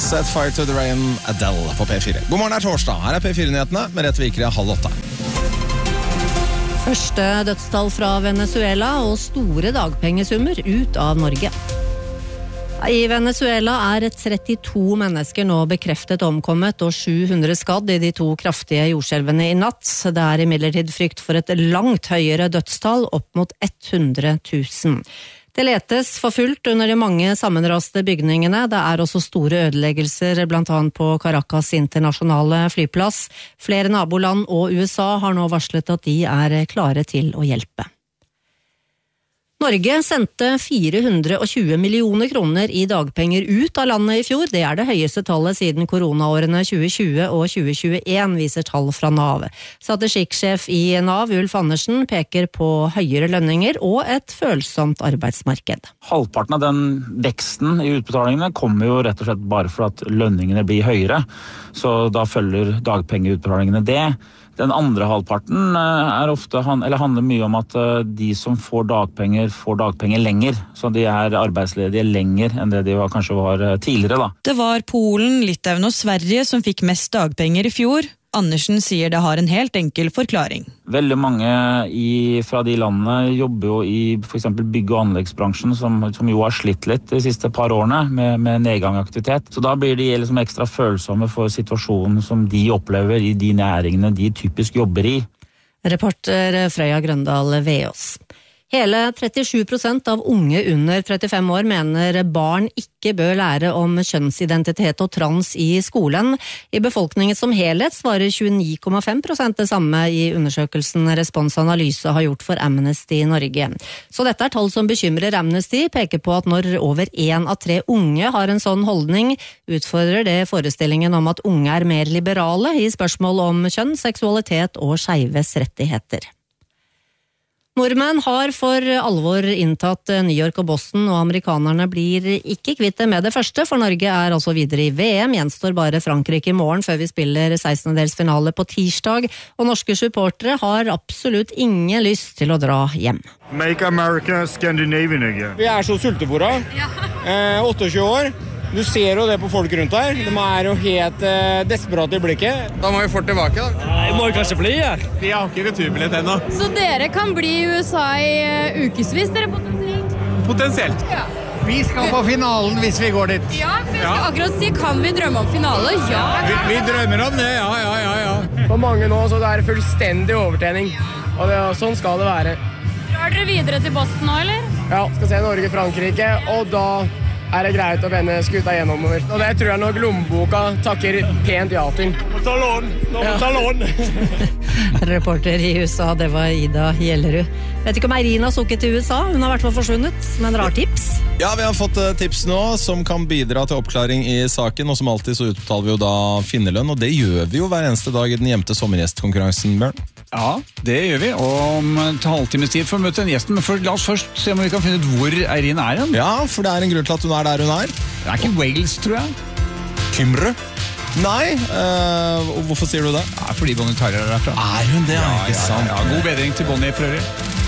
Set Fire to the Rain, Adele på P4. God morgen, torsdag. Her P4-nyhetene med Rett Vikere 7:30. Første dødstall fra Venezuela og store dagpengesummer ut av Norge. I Venezuela 32 mennesker nå bekreftet omkommet og 700 skadd i de 2 kraftige jordskjelvene i natt. Det imidlertid frykt for et langt høyere dødstall, opp mot 100 000. Det letes for fullt under de mange sammenraste bygningene. Det også store ødeleggelser, blant annet på Caracas internasjonale flyplass. Flere naboland og USA har nå varslet at de klare til å hjelpe. Norge sendte 420 millioner kroner i dagpenger ut av landet i fjor. Det det høyeste tallet siden koronaårene 2020 og 2021, viser tall fra NAV. Statistikkssjef i NAV, Ulf Andersen, peker på høyere lønninger og et følsomt arbeidsmarked. Halvparten av den veksten i utbetalingene kommer jo rett og slett bare for at lønningene blir høyere, så da følger dagpengeutbetalingene det. Den andre halvparten handler mye om at de som får dagpenger lenger, så de arbeidsledige lenger enn det de kanskje var tidligere. Da. Det var Polen, Litauen og Sverige som fikk mest dagpenger i fjor. Andersen sier det har en helt enkel forklaring. Veldig mange fra de landene jobber jo i for eksempel bygg- og anleggsbransjen, som jo har slitt litt de siste par årene med nedgang i aktivitet. Så da blir de liksom ekstra følsomme for situasjonen som de opplever i de næringene de typisk jobber i. Reporter Frøya Grøndal Veås. Hele 37% av unge under 35 år mener barn ikke bør lære om kjønnsidentitet og trans i skolen. I befolkningen som helhet svarer 29,5% det samme i undersøkelsen Respons Analyse har gjort for Amnesty Norge. Så dette tall som bekymrer Amnesty, peker på at når over 1 av 3 unge har en sånn holdning, utfordrer det forestillingen om at unge mer liberale i spørsmål om kjønn, seksualitet og skeives rettigheter. Nordmenn har for alvor inntatt New York og Boston, og amerikanerne blir ikke kvitt det med det første, for Norge altså videre i VM. Gjenstår bare Frankrike i morgen før vi spiller 16-delsfinale på tirsdag, og norske supportere har absolutt ingen lyst til å dra hjem. Make America Scandinavian again. Vi så sultefora, 28 år. Du ser jo det på folk rundt her. De jo helt desperate i blikket. Da må vi fort tilbake, da. Nei, må kanskje bli her. Vi har ikke returbillett ennå. Så dere kan bli i USA i ukesvis, dere potensielt? Potensielt. Ja. Vi skal på finalen hvis vi går dit. Ja, for jeg skal akkurat si, kan vi drømme om finale? Ja. Vi drømmer om det, ja. For mange nå så det fullstendig overtrening. Og sånn skal det være. Drar dere videre til Boston nå, eller? Ja, skal se Norge-Frankrike, og da det greit å vende skuta gjennomover. Og det tror jeg nok lommeboka takker pent ja til. Må ta lån! Reporter i USA, det var Ida Gjellerud. Vet ikke om Eirin har sukket til USA, hun har i hvert fall forsvunnet, men dere har tips? Ja, vi har fått tips nå som kan bidra til oppklaring i saken, og som alltid så utbetaler vi jo da finnerlønn, og det gjør vi jo hver eneste dag i den gjemte sommergjestkonkurransen, Bjørn. Ja, det gjør vi, og om en halvtimes tid for å møte en gjesten, men la oss først se om vi kan finne ut hvor Eirin hen. Ja, for det en grunn til at hun der hun Det ikke Wales, tror jeg. Kymre? Nei, hvorfor sier du det? Ja, fordi Bonnie Tyler derfra. Hun det? Ja, ikke sant. Ja, god bedring til Bonnie, for øvrig.